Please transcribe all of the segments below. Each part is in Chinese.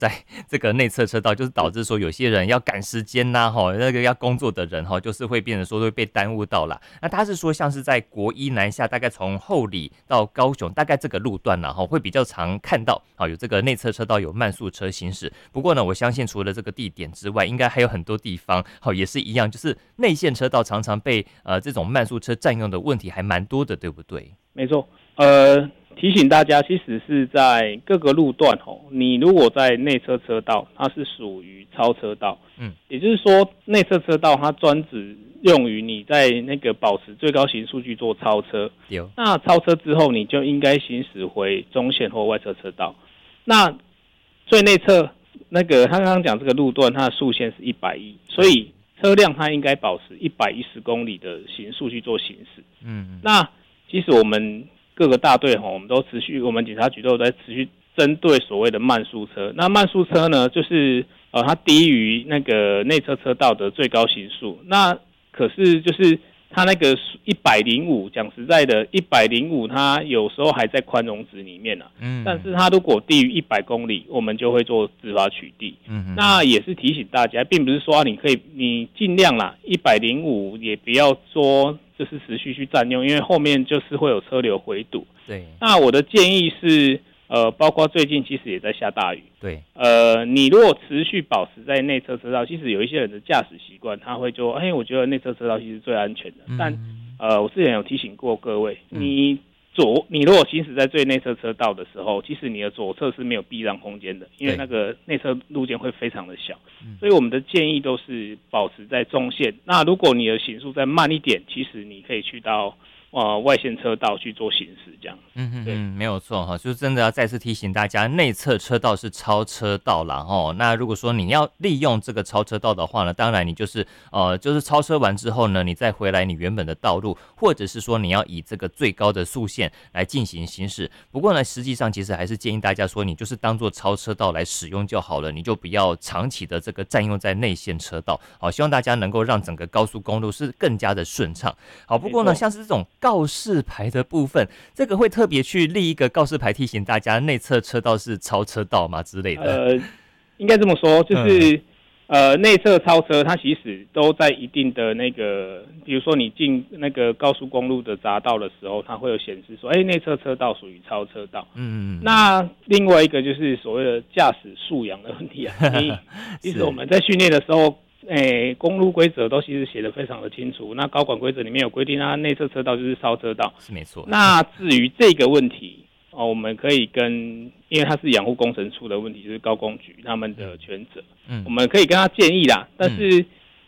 在这个内侧车道，就是导致说有些人要赶时间呐，那个要工作的人就是会变成说会被耽误到啦。那他是说像是在国一南下，大概从后里到高雄，大概这个路段啦，会比较常看到有这个内侧车道有慢速车行驶。不过呢，我相信除了这个地点之外，应该还有很多地方也是一样，就是内线车道常常被这种慢速车占用的问题还蛮多的，对不对？ 没错，提醒大家，其实是在各个路段你如果在内侧车道，它是属于超车道，也就是说内侧车道它专指用于你在那个保持最高行速去做超车，那超车之后你就应该行驶回中线或外侧车道。那最内侧那个他刚刚讲这个路段，它的速限是110，所以车辆它应该保持110公里的行速去做行驶。那其实我们各个大队我们都持续，我们警察局都有在持续针对所谓的慢速车。那慢速车呢，就是它低于那个内侧车道的最高行速。那可是就是它那个105，讲实在的，105它有时候还在宽容值里面但是它如果低于100公里，我们就会做执法取缔。那也是提醒大家，并不是说你尽量啦，105也不要说就是持续去占用，因为后面就是会有车流回堵。 对。 那我的建议是，包括最近其实也在下大雨。 对。 你如果持续保持在内侧车道，其实有一些人的驾驶习惯，他会说，我觉得内侧车道其实最安全的。但我之前有提醒过各位，你如果行驶在最内侧车道的时候，其实你的左侧是没有避让空间的，因为那个内侧路肩会非常的小。所以我们的建议都是保持在中线。那如果你的行速再慢一点，其实你可以去到外线车道去做行驶，这样。 没有错哈，就是真的要再次提醒大家，内侧车道是超车道啦哈。那如果说你要利用这个超车道的话呢，当然你就是超车完之后呢，你再回来你原本的道路，或者是说你要以这个最高的速限来进行行驶。不过呢，实际上其实还是建议大家说，你就是当做超车道来使用就好了，你就不要长期的这个占用在内线车道。好，希望大家能够让整个高速公路是更加的顺畅。好，不过呢，像是这种告示牌的部分，这个会特别去立一个告示牌提醒大家内侧车道是超车道嘛之类的。 应该这么说，就是内侧超车它其实都在一定的那个，比如说你进那个高速公路的匝道的时候，它会有显示说内侧车道属于超车道。那另外一个就是所谓的驾驶素养的问题其实我们在训练的时候，公路规则都其实写得非常的清楚。那高管规则里面有规定，内侧车道就是超车道， 是没错。 那至于这个问题我们可以因为它是养护工程处的问题，就是高工局他们的权责，我们可以跟他建议啦。但是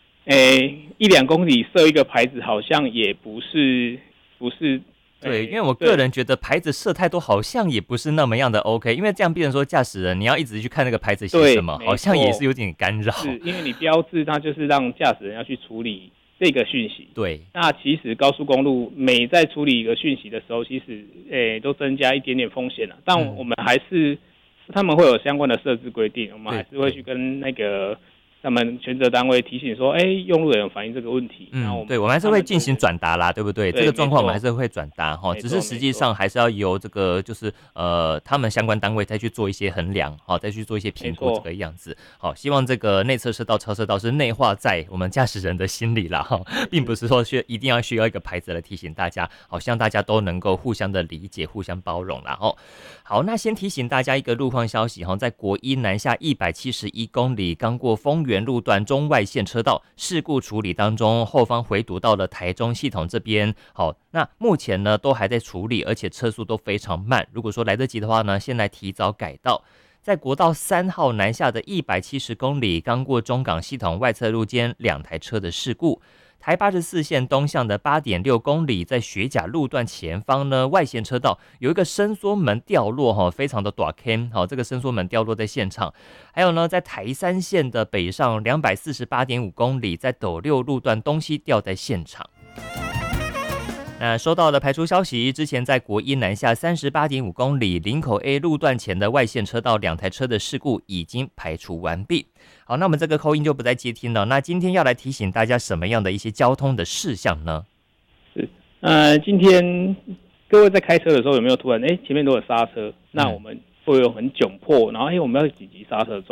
，1-2公里设一个牌子，好像也不是。 对，因为我个人觉得牌子设太多好像也不是那么样的 OK， 因为这样变成说驾驶人你要一直去看那个牌子写什么，好像也是有点干扰。 是因为你标志它就是让驾驶人要去处理这个讯息。 对。 那其实高速公路每在处理一个讯息的时候，其实都增加一点点风险了。但我们还是他们会有相关的设置规定，我们还是会去跟那个他们权责单位提醒说，用路人有反映这个问题。 对，我们还是会进行转达啦，对不对？这个状况我们还是会转达哈，只是实际上还是要由这个就是他们相关单位再去做一些衡量，再去做一些评估这个样子。好，希望这个内侧车道、超车道是内化在我们驾驶人的心里啦哈，并不是说一定要需要一个牌子来提醒大家，好，希望大家都能够互相的理解、互相包容啦哈。好，那先提醒大家一个路况消息哈，在国一南下171公里，刚过丰原路段中外线车道事故处理当中，后方回堵到了台中系统这边。好，那目前呢都还在处理，而且车速都非常慢。如果说来得及的话呢，先来提早改道。在国道3号南下的170公里，刚过中港系统外侧路间2台车的事故。台84线东向的8.6公里，在学甲路段前方呢，外线车道有一个伸缩门掉落非常的大坑，这个伸缩门掉落在现场。还有呢，在台3线的北上248.5公里，在斗六路段东西掉在现场。那收到了排除消息，之前在国一南下38.5公里林口 A 路段前的外线车道2台车的事故已经排除完毕。好，那我们这个call in就不再接听了。那今天要来提醒大家什么样的一些交通的事项呢？ 今天各位在开车的时候有没有突然前面都有刹车，那我们会有很窘迫，然后我们要紧急刹车的状